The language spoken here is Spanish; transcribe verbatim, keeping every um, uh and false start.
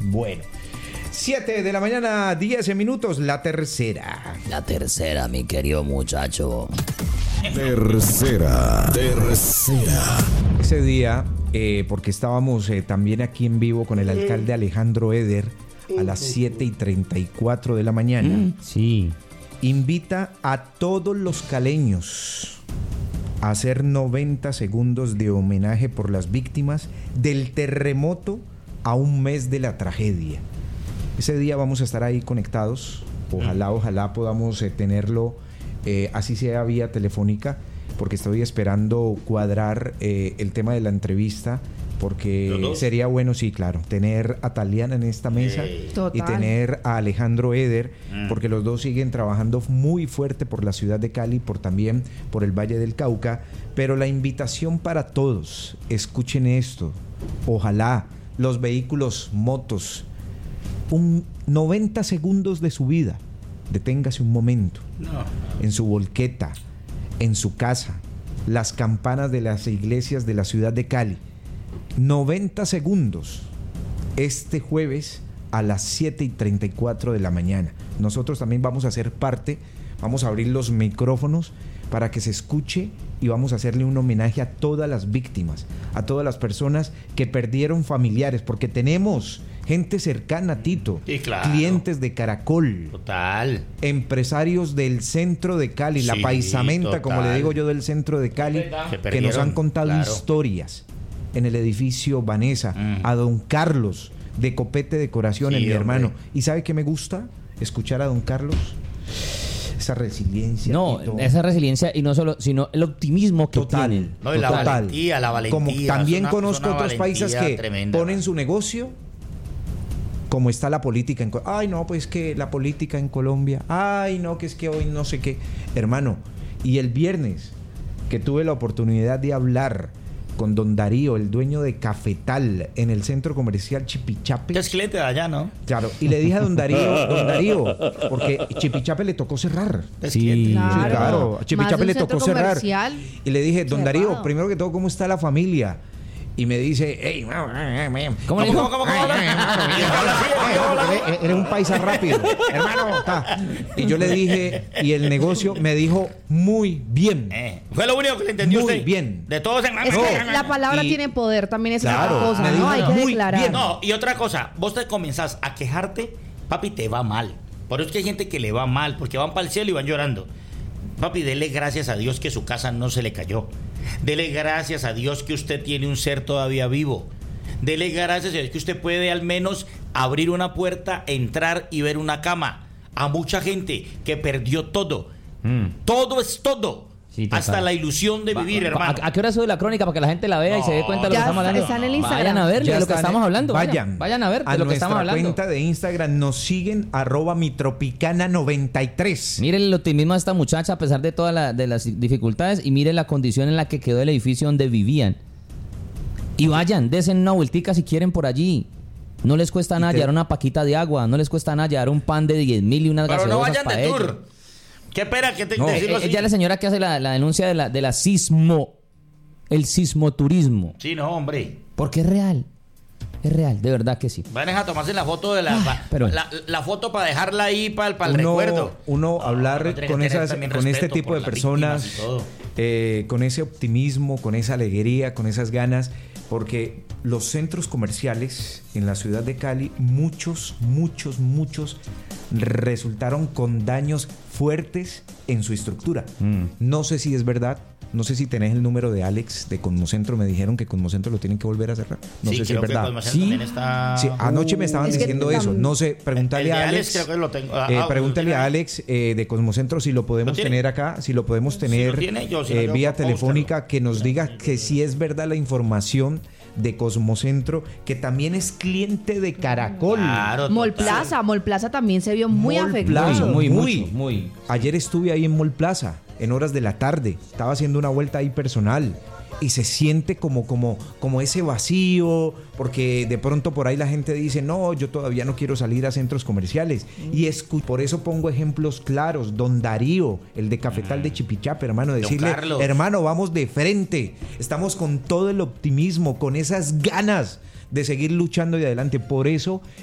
Bueno, siete de la mañana, diez minutos, la tercera. La tercera, mi querido muchacho. Tercera, tercera. Ese día, eh, porque estábamos eh, también aquí en vivo con el alcalde Alejandro Eder a las siete y treinta y cuatro de la mañana. Mm, sí. Invita a todos los caleños a hacer noventa segundos de homenaje por las víctimas del terremoto a un mes de la tragedia. Ese día vamos a estar ahí conectados. Ojalá, ojalá podamos eh, tenerlo, eh, así sea vía telefónica, porque estoy esperando cuadrar eh, el tema de la entrevista, porque sería bueno, sí, claro, tener a Taliana en esta mesa Hey. y tener a Alejandro Eder, mm. porque los dos siguen trabajando muy fuerte por la ciudad de Cali, por también por el Valle del Cauca. Pero la invitación para todos, escuchen esto, ojalá los vehículos, motos, un noventa segundos de su vida, deténgase un momento, no. en su volqueta, en su casa, las campanas de las iglesias de la ciudad de Cali. noventa segundos este jueves a las siete y treinta y cuatro de la mañana. Nosotros también vamos a ser parte, vamos a abrir los micrófonos para que se escuche y vamos a hacerle un homenaje a todas las víctimas, a todas las personas que perdieron familiares, porque tenemos gente cercana, Tito, sí, claro. clientes de Caracol, total, empresarios del centro de Cali, sí, la paisamenta, total. como le digo yo, del centro de Cali, que, que nos han contado claro. historias en el edificio Vanessa, mm. a don Carlos de Copete Decoración, sí, mi hombre. hermano. ¿Y sabe qué me gusta? Escuchar a don Carlos. Esa resiliencia. No, esa resiliencia y no solo, sino el optimismo que total, tienen. No, y la total. valentía, la valentía. Como también una, conozco otros países que tremenda, ponen su negocio, como está la política en Colombia. Ay, no, pues que la política en Colombia. Ay, no, que es que hoy no sé qué. Hermano, y el viernes que tuve la oportunidad de hablar con don Darío, el dueño de Cafetal, en el centro comercial Chipichape. Es cliente de allá, ¿no? Claro, y le dije a don Darío, don Darío, porque Chipichape le tocó cerrar. Sí, claro. Sí, claro. A Chipichape le tocó cerrar. Comercial. Y le dije, don Cerrado. Darío, primero que todo, ¿cómo está la familia? Y me dice, hey, ¿cómo le dijo? ¿Cómo, cómo, cómo? Eres un paisa rápido, hermano. Está. Y yo le dije, y el negocio me dijo muy bien. Eh, fue lo único que le entendió muy usted. Muy bien. De todos en Es que la palabra y, tiene poder, también es claro, otra cosa, me ¿no? dijo, Hay que muy declarar. bien. No, y otra cosa, vos te comenzás a quejarte, papi, te va mal. Por eso es que hay gente que le va mal, porque van para el cielo y van llorando. Papi, dele gracias a Dios que su casa no se le cayó. Dele gracias a Dios que usted tiene un ser todavía vivo. Dele gracias a Dios que usted puede al menos abrir una puerta, entrar y ver una cama. A mucha gente que perdió todo. Mm. Todo es todo. Sí, hasta la ilusión de vivir, va, hermano. ¿A, ¿A qué hora sube la crónica para que la gente la vea no, y se dé cuenta de lo que estamos hablando? Está en el Instagram. Vayan a ver de lo que estamos hablando. Vayan, vayan a ver de a lo que estamos hablando. A nuestra cuenta de Instagram nos siguen arroba mitropicana noventa y tres. Miren el optimismo de esta muchacha a pesar de todas la, de las dificultades y miren la condición en la que quedó el edificio donde vivían. Y vayan, desen una vueltica si quieren por allí. No les cuesta nada te... llevar una paquita de agua, no les cuesta nada llevar un pan de diez mil y unas Pero gaseosas no vayan para de ellos. tour. ¿Qué espera? ¿Qué te no, decirlo eh, así? ya la señora que hace la, la denuncia de la, de la sismo, el sismoturismo. Sí, no, hombre. Porque es real. Es real, de verdad que sí. Van a tomarse la foto de la, ah, pero... la, la foto para dejarla ahí para, para el uno, recuerdo. Uno hablar no, con esas, con este tipo de personas, eh, con ese optimismo, con esa alegría, con esas ganas, porque los centros comerciales en la ciudad de Cali, muchos, muchos, muchos resultaron con daños fuertes en su estructura. Mm. No sé si es verdad. No sé si tenés el número de Alex de Cosmocentro. Me dijeron que Cosmocentro lo tienen que volver a cerrar. No sí, sé si es verdad. Sí, está... sí, anoche me estaban uh, diciendo eso. Tam... No sé, pregúntale a Alex. Alex creo que lo tengo. Ah, eh, pregúntale a Alex eh, de Cosmocentro si lo podemos ¿Lo tener acá, si lo podemos tener si lo tiene, yo, si eh, no, vía telefónica, que nos diga que si es verdad la información de Cosmocentro, que también es cliente de Caracol. Claro, Mall Plaza, Mall Plaza también se vio muy Mall afectado. Plaza, muy, muy, muy, muy. Ayer estuve ahí en Mall Plaza en horas de la tarde, estaba haciendo una vuelta ahí personal y se siente como, como, como ese vacío, porque de pronto por ahí la gente dice, no, yo todavía no quiero salir a centros comerciales. Mm. Y escu- por eso pongo ejemplos claros. Don Darío, el de Cafetal mm. de Chipichape, hermano, decirle, hermano, vamos de frente, estamos con todo el optimismo, con esas ganas de seguir luchando y adelante. Por eso